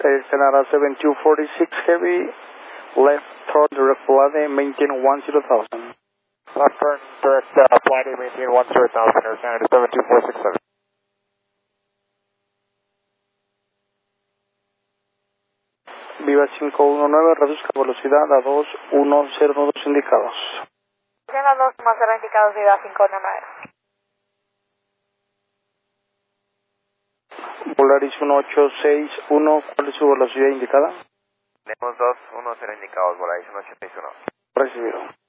Canada 7246 Heavy, left turn direct flight, maintain 10,000. Left turn direct flight, maintain 10,000, Air Canada 72467. Viva 519, reduzca velocidad a 210 nudos indicados. Llena 210 indicados, Viva 519. Volaris 1861, ¿cuál es su velocidad indicada? Tenemos 210 indicados, Volaris 181. Recibido.